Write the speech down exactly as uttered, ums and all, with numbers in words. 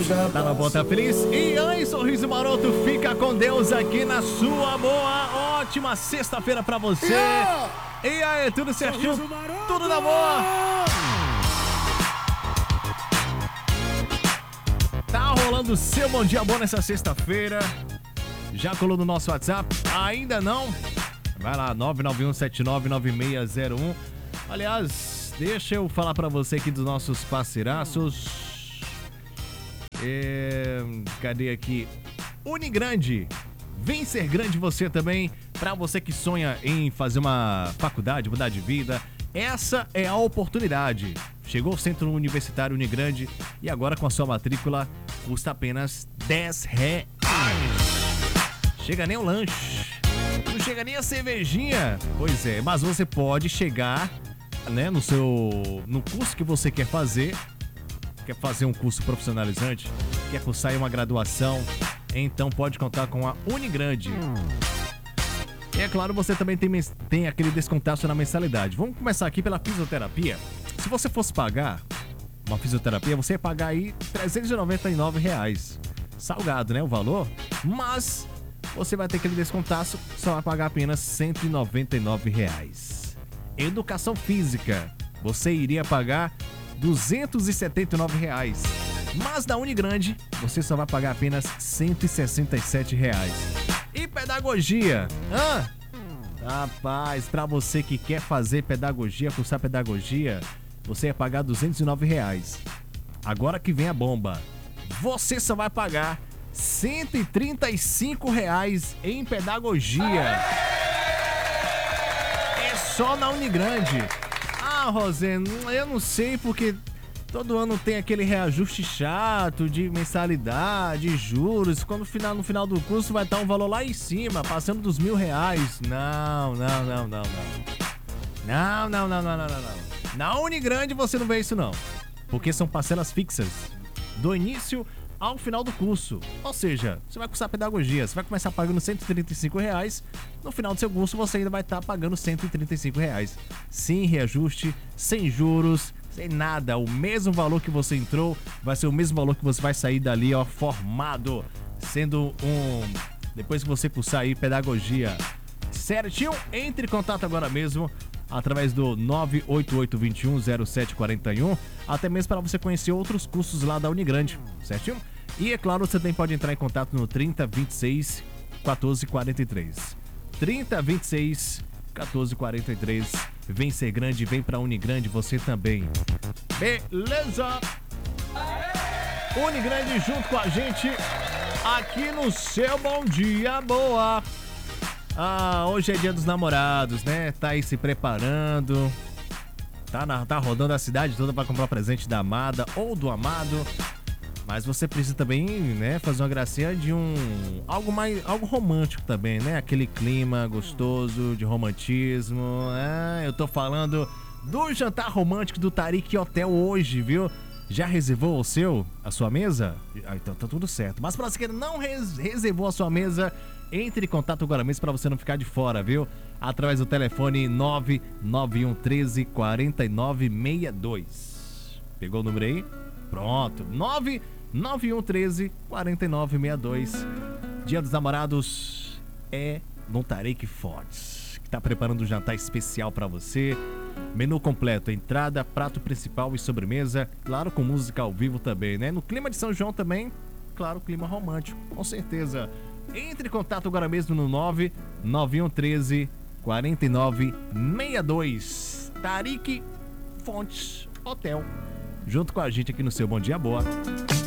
Tá na Bota Feliz. E aí, sorriso maroto, fica com Deus aqui na sua boa. Ótima sexta-feira pra você. E aí, tudo certinho? Tudo na boa? Tá rolando o seu bom dia bom nessa sexta-feira. Já colou no nosso WhatsApp? Ainda não? Vai lá, nove nove um sete nove nove seis zero um. Aliás, deixa eu falar pra você aqui dos nossos parceiraços. É... Cadê aqui? Unigrande. Vem ser grande você também. Pra você que sonha em fazer uma faculdade, mudar de vida, essa é a oportunidade. Chegou o Centro Universitário Unigrande e agora com a sua matrícula custa apenas dez reais. Chega nem o lanche, não chega nem a cervejinha. Pois é, mas você pode chegar, né, no seu, no curso que você quer fazer. Quer fazer um curso profissionalizante? Quer cursar em uma graduação? Então pode contar com a Unigrande. E é claro, você também tem, tem aquele descontaço na mensalidade. Vamos começar aqui pela fisioterapia. Se você fosse pagar uma fisioterapia, você ia pagar aí trezentos e noventa e nove reais. Salgado, né, o valor? Mas você vai ter aquele descontaço, só vai pagar apenas cento e noventa e nove reais. Educação física, você iria pagar duzentos e setenta e nove reais. Mas na Unigrande, você só vai pagar apenas cento e sessenta e sete reais. E pedagogia? Hã? Rapaz, pra você que quer fazer pedagogia, cursar pedagogia, você ia pagar duzentos e nove reais. Agora que vem a bomba. Você só vai pagar cento e trinta e cinco reais em pedagogia. É só na Unigrande. Ah, Rosendo, eu não sei porque todo ano tem aquele reajuste chato de mensalidade, juros. Quando no final, no final do curso vai estar um valor lá em cima, passando dos mil reais. Não, não, não, não, não. Não, não, não, não, não, não, não. Na Unigrande você não vê isso não. Porque são parcelas fixas. Do início ao final do curso. Ou seja, você vai cursar pedagogia, você vai começar pagando cento e trinta e cinco reais, no final do seu curso você ainda vai estar pagando cento e trinta e cinco reais. Sem reajuste, sem juros, sem nada. O mesmo valor que você entrou vai ser o mesmo valor que você vai sair dali, ó, formado. Sendo um... Depois que você cursar aí pedagogia. Certinho? Entre em contato agora mesmo através do nove oito oito, dois um, zero sete quatro um, até mesmo para você conhecer outros cursos lá da Unigrande, certinho? E é claro, você também pode entrar em contato no trinta, vinte e seis, quatorze, quarenta e três. trinta, vinte e seis, quatorze, quarenta e três. Vem ser grande, vem pra Unigrande você também. Beleza? Unigrande junto com a gente aqui no seu Bom Dia Boa. Ah, hoje é dia dos namorados, né? Tá aí se preparando. Tá, na, tá rodando a cidade toda pra comprar presente da amada ou do amado. Mas você precisa também, né, fazer uma gracinha de um... Algo mais... Algo romântico também, né? Aquele clima gostoso de romantismo. É, eu tô falando do jantar romântico do Tarik Hotel hoje, viu? Já reservou o seu? A sua mesa? Ah, então tá tudo certo. Mas pra você que não res- reservou a sua mesa, entre em contato agora mesmo para você não ficar de fora, viu? Através do telefone nove nove um um três, quatro nove seis dois. Pegou o número aí? Pronto. nove nove um um três, quatro nove seis dois. Dia dos Namorados é no Tarik Fortes, que tá preparando um jantar especial para você. Menu completo, entrada, prato principal e sobremesa. Claro, com música ao vivo também, né? No clima de São João também, claro, clima romântico, com certeza. Entre em contato agora mesmo no nove nove um um três, quatro nove seis dois. Tarik Fontes Hotel, junto com a gente aqui no seu Bom Dia Boa.